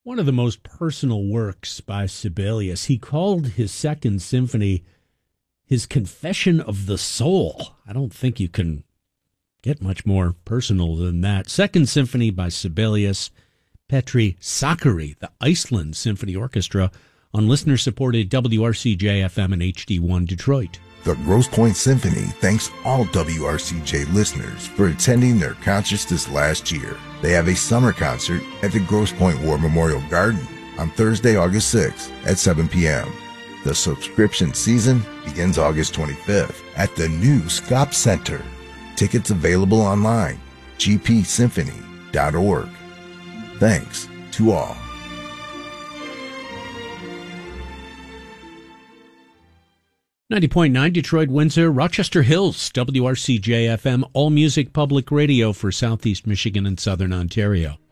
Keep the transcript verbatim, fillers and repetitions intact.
one of the most personal works by Sibelius. He called his Second Symphony his Confession of the Soul. I don't think you can get much more personal than that. Second Symphony by Sibelius, Petri Sakari, the Iceland Symphony Orchestra, on listener-supported W R C J F M and H D one Detroit. The Grosse Pointe Symphony thanks all W R C J listeners for attending their concerts this last year. They have a summer concert at the Grosse Pointe War Memorial Garden on Thursday, August sixth at seven p.m. The subscription season begins August twenty-fifth at the new Scop Center. Tickets available online, g p symphony dot org. Thanks to all. ninety point nine Detroit, Windsor, Rochester Hills, W R C J F M, All Music Public Radio for Southeast Michigan and Southern Ontario.